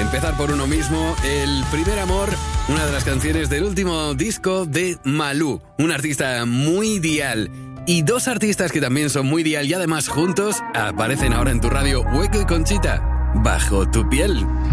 empezar por uno mismo. El primer amor, una de las canciones del último disco de Malú, un artista muy dial. Y dos artistas que también son muy dial y además juntos aparecen ahora en tu radio, Hueco y Conchita, Bajo tu piel.